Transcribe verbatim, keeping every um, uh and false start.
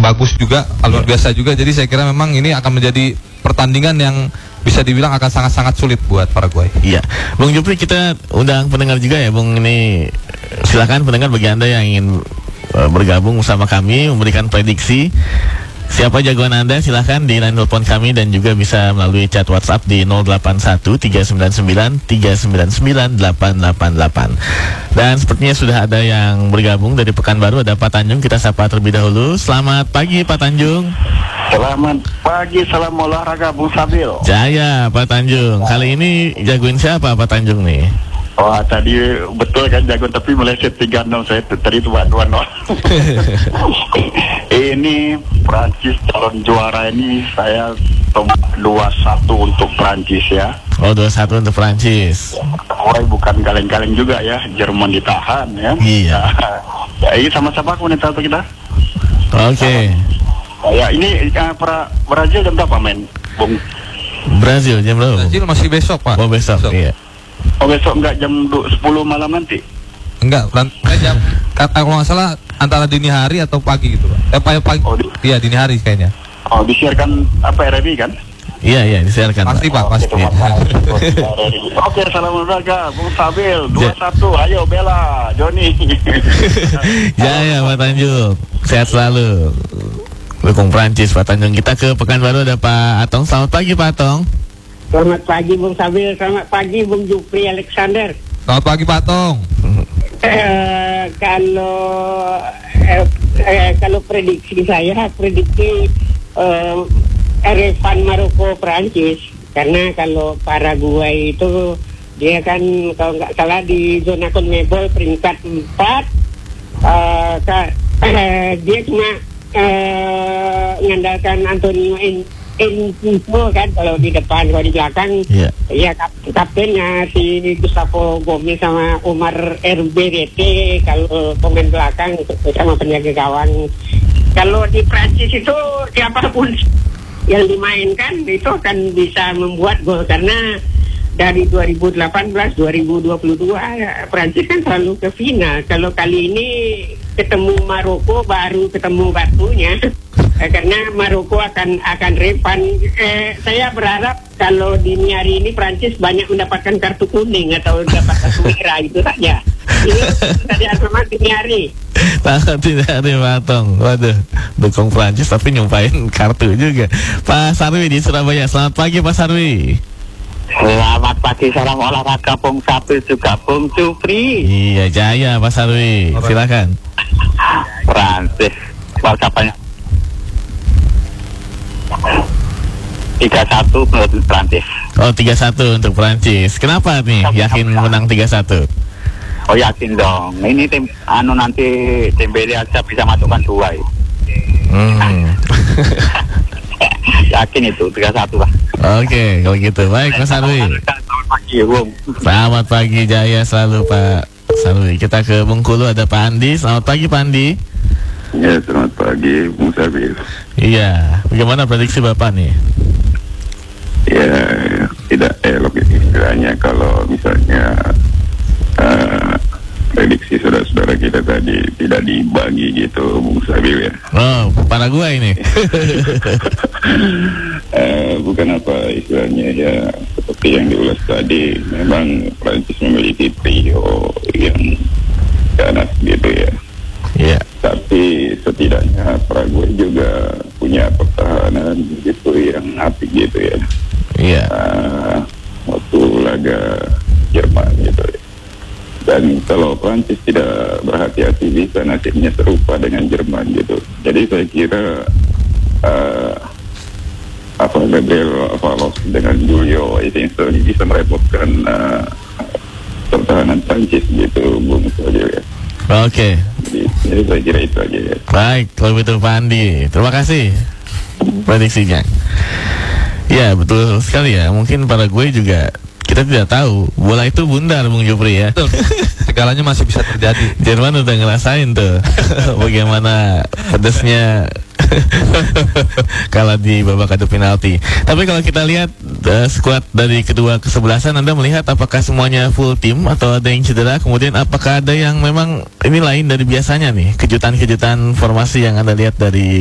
bagus juga, luar biasa juga. Jadi saya kira memang ini akan menjadi pertandingan yang bisa dibilang akan sangat-sangat sulit buat Paraguay. Iya, Bung Jupri, kita undang pendengar juga ya, Bung. Ini silakan pendengar, bagi Anda yang ingin uh, bergabung bersama kami, memberikan prediksi siapa jagoan Anda, silahkan di line telepon kami dan juga bisa melalui chat WhatsApp di nol delapan satu tiga sembilan sembilan tiga sembilan sembilan delapan delapan delapan. Dan sepertinya sudah ada yang bergabung dari Pekanbaru, ada Pak Tanjung. Kita sapa terlebih dahulu. Selamat pagi Pak Tanjung. Selamat pagi, salam olahraga Bung Sabil. Jaya Pak Tanjung. Kali ini jagoin siapa Pak Tanjung nih? Wah, tadi betul kan jago, tapi meleset tiga nol saya tuh. Tadi itu dua nol. Ini Prancis calon juara ini saya dua satu untuk Prancis ya. Oh, dua satu untuk Prancis. Paraguay bukan kaleng-kaleng juga ya, Jerman ditahan ya. Iya. Ya, ini sama-sama aku menit satu kita. Oke. Okay. Ya, ini uh, pra, Brazil jam berapa main, Bung? Brazil jam berapa? Brazil masih besok, Pak. Oh, besok, besok. Iya. Oh, besok enggak jam sepuluh malam nanti? Enggak, jam kalau nggak salah antara dini hari atau pagi gitu, Pak. Eh, pagi, pagi. Oh, di... Iya, dini hari kayaknya. Oh, disiarkan apa R R I kan? Iya, iya, disiarkan. Pasti, Pak, pasti. Oke, Oke, salam olahraga Bung Sabil, dua satu, ayo bela, Joni. Jaya Pak Tanjung, sehat selalu. Dukung Prancis Pak Tanjung. Kita ke Pekanbaru, ada Pak Atong. Selamat pagi Pak Atong. Selamat pagi Bung Sabil, selamat pagi Bung Jupri Alexander. Selamat pagi Pak Atong. Uh, kalau uh, uh, kalau prediksi saya, prediksi uh, Erevan Maroko Prancis, karena kalau Paraguay itu dia kan kalau nggak salah di zona CONMEBOL peringkat empat, uh, ka, uh, dia cuma uh, mengandalkan Antonio Enzo kan kalau di depan, kalau di belakang yeah. Ya kap kaptennya si Gustavo Gomez sama Omar R B D T kalau pemain belakang sama penjaga gawang. Kalau di Prancis itu siapapun yang dimainkan itu akan bisa membuat gol, karena dari dua ribu delapan belas dua ribu dua puluh dua Prancis kan selalu ke final. Kalau kali ini ketemu Maroko baru ketemu batunya. Eh, karena Maroko akan akan revan. Eh, saya berharap kalau dini hari ini Prancis banyak mendapatkan kartu kuning atau dapat kartu merah, itu saja. Ini tadi asal dini hari. Tahu tidak ada Matong. Waduh, dukung Prancis tapi nyumpain kartu juga. Pak Sarwi di Surabaya. Selamat pagi Pak Sarwi. Selamat pagi, salam olahraga Bung Sabil juga Bung Jupri. Iya, jaya Pak Sarwi. Silakan. Prancis. Mau siapanya? tiga satu untuk Prancis. Oh, tiga satu untuk Prancis. Kenapa nih yakin menang tiga satu? Oh, yakin dong. Ini tim anu nanti Dembele aja bisa masukkan dua ya. Hmm. Yakin itu tiga satu lah. Oke, kalau gitu. Baik Mas Sarwi. Selamat pagi, Bung. Selamat pagi, jaya selalu Pak Sarwi. Kita ke Bengkulu, ada Pak Andi. Selamat pagi Pak Andi. Ya, selamat pagi Bung Sabil. Iya, bagaimana prediksi Bapak nih? Ya, tidak elok istilahnya kalau misalnya uh, prediksi saudara-saudara kita tadi tidak dibagi gitu Bung Sabil ya. Oh, Paraguay ini. uh, bukan apa istilahnya ya, seperti yang diulas tadi, memang Prancis memiliki trio yang ganas gitu ya. Iya. Yeah. Tapi setidaknya Paraguay juga punya pertahanan gitu yang apik gitu ya. Iya. Yeah. Uh, waktu laga Jerman gitu ya. Dan kalau Prancis tidak berhati-hati bisa nasibnya serupa dengan Jerman gitu. Jadi saya kira uh, apa Gabriel Avalos dengan Julio Estenso ini bisa merepotkan uh, pertahanan Prancis gitu Bung Sabil ya. Oke. Jadi, jadi saya kira itu aja ya. Baik, kalau begitu Pak Andi, terima kasih prediksinya. Ya, betul sekali ya. Mungkin Paraguay juga kita tidak tahu. Bola itu bundar Bung Jupri ya. Betul. Segalanya masih bisa terjadi. Jerman udah ngerasain tuh bagaimana pedesnya kalah di babak adu penalti. Tapi kalau kita lihat uh, skuad dari kedua kesebelasan, Anda melihat apakah semuanya full tim atau ada yang cedera? Kemudian apakah ada yang memang ini lain dari biasanya nih, kejutan-kejutan formasi yang Anda lihat dari